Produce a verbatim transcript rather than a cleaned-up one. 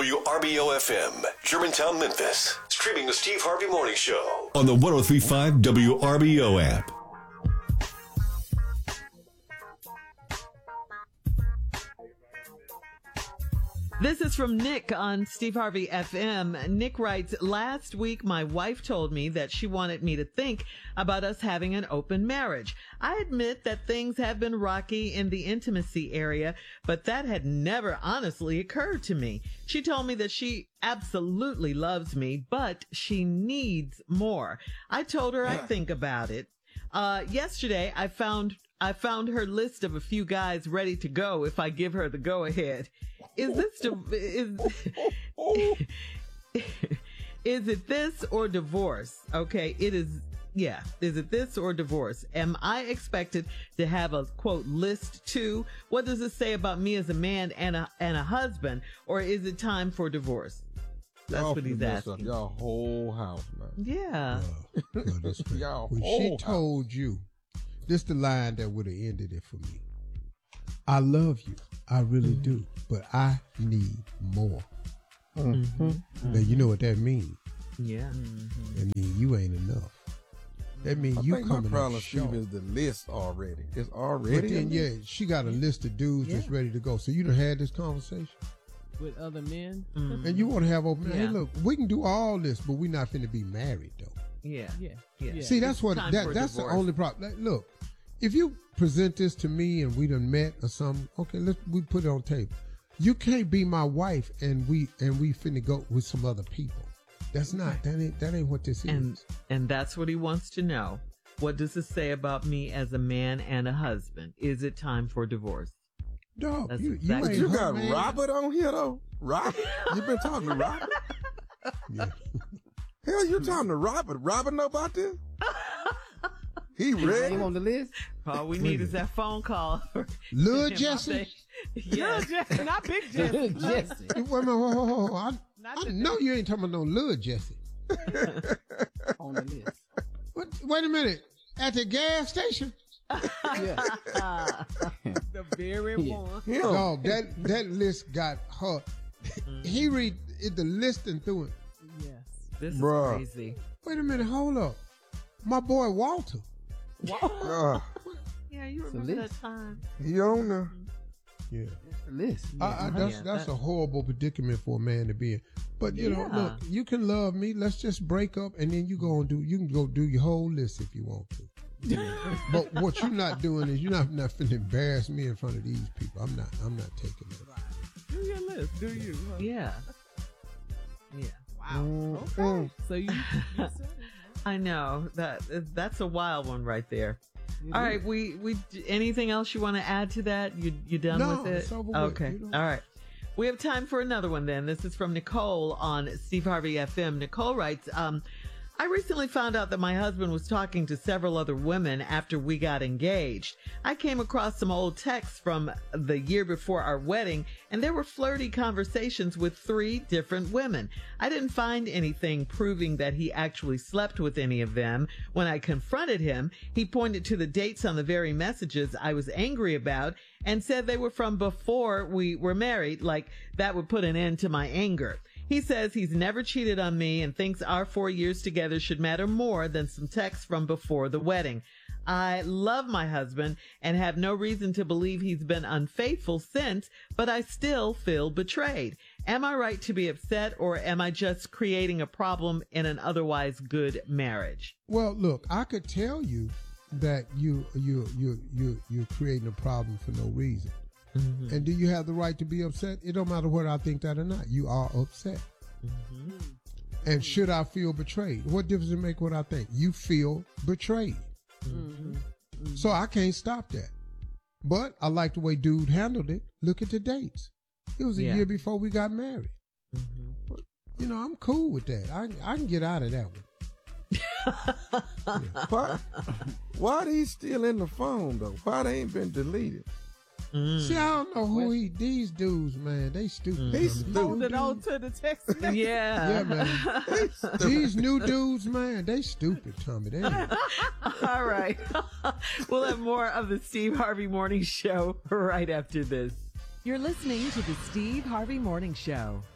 W R B O F M, Germantown, Memphis. Streaming the Steve Harvey Morning Show on the one oh three point five W R B O app. This is from Nick on Steve Harvey F M. Nick writes, last week my wife told me that she wanted me to think about us having an open marriage. I admit that things have been rocky in the intimacy area, but that had never honestly occurred to me. She told me that she absolutely loves me, but she needs more. I told her I'd think about it. Uh, yesterday I found I found her list of a few guys ready to go if I give her the go ahead. Is this di- is is it this or divorce? Okay, it is. Yeah, is it this or divorce? Am I expected to have a quote list too? What does it say about me as a man and a and a husband, or is it time for divorce? That's y'all what he's asking. Y'all whole house, man. Yeah. Uh, no, this y'all when whole she house. told you, this the line that would have ended it for me. I love you. I really mm-hmm. do. But I need more. Mm-hmm. Now, you know what that means. Yeah. Mm-hmm. That means you ain't enough. That means I you think coming my problem, up short. Steve, is the list already. It's already. But then, yeah, she got a list of dudes yeah. that's ready to go. So you done had this conversation with other men, mm-hmm. and you want to have open. Yeah. Hey, look, we can do all this, but we're not finna be married though. Yeah, yeah, yeah. See, that's it's what time that for that's divorce. the only problem. Like, look, if you present this to me and we done met or something, okay, let's we put it on tape. You can't be my wife and we and we finna go with some other people. That's not that ain't that ain't what this and, is. And that's what he wants to know. What does it say about me as a man and a husband? Is it time for divorce? Dog, That's you, exactly- you, But ain't you her got man. Robert on here though. Robert, you been talking to Robert? Yeah. Hell, you talking to Robert? Robert know about this? He Is ready? name on the list? All we need is that phone call. Lil Him, I Jesse. think. Yes. Jesse, not Big Jesse. Jesse. Wait a minute, hold, hold, hold, hold. I, Not I the- know you ain't talking about no Lil Jesse. on the list. What, wait a minute. At the gas station? Yeah. The very Yeah. one. Him. Dog, that, that list got her. He read it, the list and through it. Yes. This Bruh. is crazy. Wait a minute, hold up. My boy Walter. Uh, Yeah, you It's a remember list. that time? he on there. Yeah. That's the list. I, I, that's Yeah, that's that- a horrible predicament for a man to be in. But you know, Yeah. look, you can love me. Let's just break up, and then you go and do. You can go do your whole list if you want to. But what you're not doing is you're not not finna embarrass me in front of these people. I'm not. I'm not taking it. Do your list. Do you? Huh? Yeah. Yeah. Wow. Mm, Okay. mm. So you, you said it. I know that that's a wild one right there. It All is. right, we we anything else you want to add to that? You you done No, with it? it's over with. Okay. You don't- All right. We have time for another one then. This is from Nicole on Steve Harvey F M. Nicole writes, um, I recently found out that my husband was talking to several other women after we got engaged. I came across some old texts from the year before our wedding, and there were flirty conversations with three different women. I didn't find anything proving that he actually slept with any of them. When I confronted him, he pointed to the dates on the very messages I was angry about and said they were from before we were married, like that would put an end to my anger. He says he's never cheated on me and thinks our four years together should matter more than some texts from before the wedding. I love my husband and have no reason to believe he's been unfaithful since, but I still feel betrayed. Am I right to be upset, or am I just creating a problem in an otherwise good marriage? Well, look, I could tell you that you you you you you're creating a problem for no reason. Mm-hmm. And do you have the right to be upset? It don't matter whether I think that or not. You are upset. Mm-hmm. And should I feel betrayed? What difference does it make what I think? You feel betrayed. Mm-hmm. So I can't stop that. But I like the way dude handled it. Look at the dates. It was a Yeah. year before we got married. Mm-hmm. You know, I'm cool with that. I I can get out of that one. Why, why they still in the phone though? Why they ain't been deleted? Mm. See, I don't know who he, these dudes, man, they stupid. They Tommy. Hold stupid. it on to the text message. Yeah. Yeah, man. These new dudes, man, they stupid, Tommy. They ain't. All right. We'll have more of the Steve Harvey Morning Show right after this. You're listening to the Steve Harvey Morning Show.